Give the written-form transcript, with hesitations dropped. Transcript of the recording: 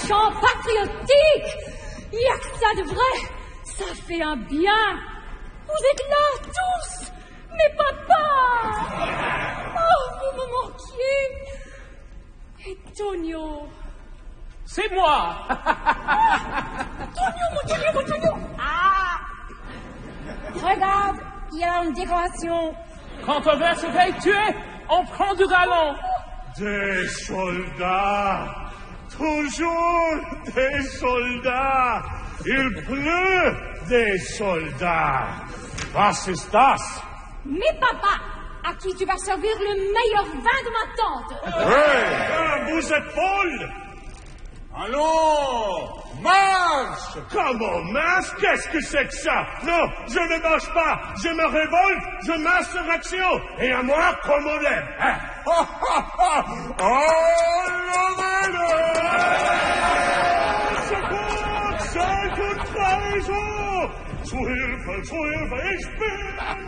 chant patriotique. Y'a que ça de vrai. Ça fait un bien. Vous êtes là, tous. Mais papa. Oh, vous me manquiez. Et Tonio. C'est moi. Tonio, mon Tonio. Ah. Regarde, il y a une décoration. Quand on veut se faire tuer, on prend du galon. Des soldats. Toujours des soldats. Il pleut des soldats. Was ist das? Mais papa, à qui tu vas servir le meilleur vin de ma tante? Hey, vous êtes folle. Allons, marche! Comment marche? Qu'est-ce que c'est que ça? Non, je ne marche pas. Je me révolte, je m'insurrection. Et à moi, comme on l'aime. Hein? Oh, levez-le! Secours, c'est une trahison! Zu Hilfe, ich bin...